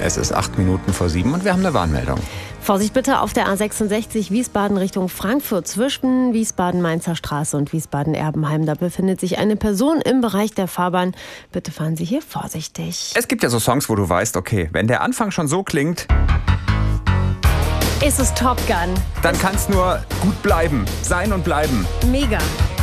Es ist 7:08 und wir haben eine Warnmeldung. Vorsicht bitte auf der A66 Wiesbaden Richtung Frankfurt zwischen Wiesbaden-Mainzer Straße und Wiesbaden-Erbenheim. Da befindet sich eine Person im Bereich der Fahrbahn. Bitte fahren Sie hier vorsichtig. Es gibt ja so Songs, wo du weißt, okay, wenn der Anfang schon so klingt, Ist es Top Gun? dann kann es nur gut bleiben, sein und bleiben. Mega.